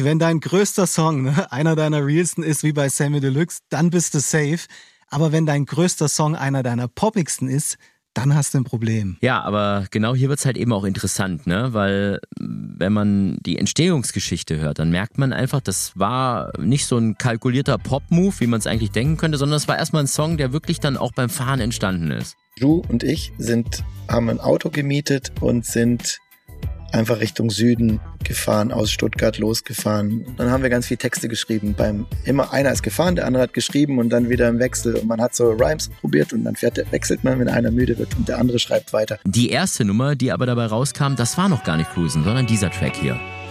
Wenn dein größter Song, ne, einer deiner realsten ist, wie bei Sammy Deluxe, dann bist du safe. Aber wenn dein größter Song einer deiner poppigsten ist, dann hast du ein Problem. Ja, aber genau hier wird's halt eben auch interessant, ne? Weil wenn man die Entstehungsgeschichte hört, dann merkt man einfach, das war nicht so ein kalkulierter Pop-Move, wie man es eigentlich denken könnte, sondern es war erstmal ein Song, der wirklich dann auch beim Fahren entstanden ist. Ju und ich haben ein Auto gemietet und sind einfach Richtung Süden gefahren, aus Stuttgart losgefahren. Dann haben wir ganz viel Texte geschrieben. Immer einer ist gefahren, der andere hat geschrieben und dann wieder im Wechsel. Und man hat so Rhymes probiert und dann wechselt man, wenn einer müde wird und der andere schreibt weiter. Die erste Nummer, die aber dabei rauskam, das war noch gar nicht Cruisen, sondern dieser Track hier.